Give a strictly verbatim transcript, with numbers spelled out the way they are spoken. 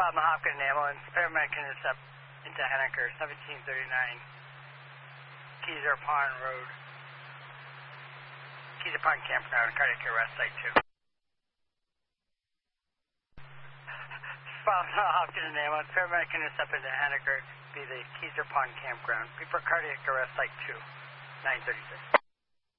Bob Hopkins ambulance, paramedic intercept into Henniker, seventeen thirty-nine, Keezer Pond Road, Keezer Pond Campground, cardiac arrest, site two. Bob Hopkins ambulance, paramedic intercept into Henniker, be the Keezer Pond Campground, before cardiac arrest, site two, nine thirty-six.